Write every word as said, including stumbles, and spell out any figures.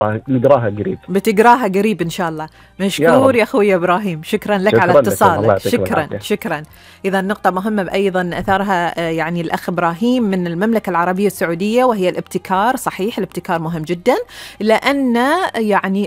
نقراها قريب. بتقراها قريب إن شاء الله. مشكور يا, يا أخوي إبراهيم، شكرا لك شكرا على اتصالك. شكرا العافية. شكرا. إذا نقطة مهمة أيضا أثارها يعني الأخ إبراهيم من المملكة العربية السعودية، وهي الابتكار. صحيح الابتكار مهم جدا، لأن يعني